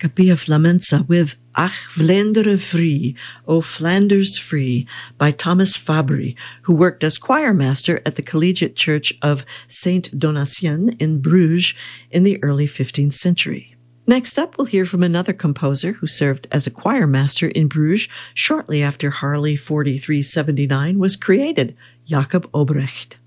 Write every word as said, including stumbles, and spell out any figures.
Capilla Flamenca with Ach Vlaanderen Free, O Flanders Free, by Thomas Fabry, who worked as choir master at the Collegiate Church of Saint Donatien in Bruges in the early fifteenth century. Next up, we'll hear from another composer who served as a choir master in Bruges shortly after Harley forty-three seventy-nine was created, Jacob Obrecht.